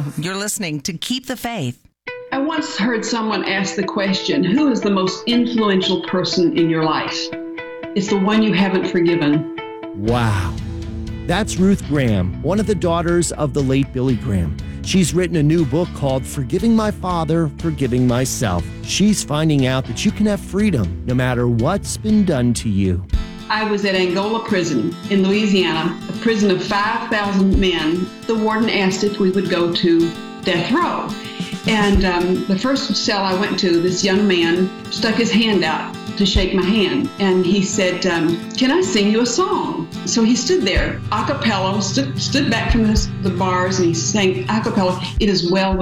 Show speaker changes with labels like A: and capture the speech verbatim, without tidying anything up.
A: You're listening to Keep the Faith.
B: I once heard someone ask the question, who is the most influential person in your life? It's the one you haven't forgiven.
C: Wow. That's Ruth Graham, one of the daughters of the late Billy Graham. She's written a new book called Forgiving My Father, Forgiving Myself. She's finding out that you can have freedom no matter what's been done to you.
B: I was at Angola Prison in Louisiana, a prison of five thousand men. The warden asked if we would go to death row. And um, the first cell I went to, this young man stuck his hand out to shake my hand. And he said, um, can I sing you a song? So he stood there, a cappella, stood, stood back from the, the bars, and he sang a cappella, It Is Well